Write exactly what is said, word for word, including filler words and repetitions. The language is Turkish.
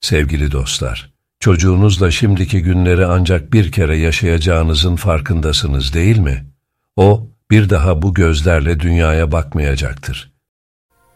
Sevgili dostlar, çocuğunuzla şimdiki günleri ancak bir kere yaşayacağınızın farkındasınız değil mi? O, bir daha bu gözlerle dünyaya bakmayacaktır.